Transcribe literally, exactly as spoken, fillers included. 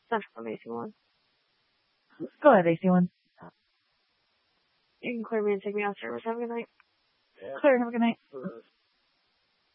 Central from A C one. Go ahead, A C one. You can clear me and take me out of service. Have a good night. Yeah. Clear, have a good night.